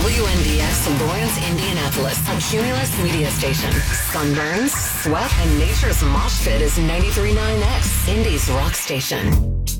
WNDX Lawrence, Indianapolis, a Cumulus media station. Sunburns, sweat, and nature's mosh pit is 93.9X, Indy's rock station.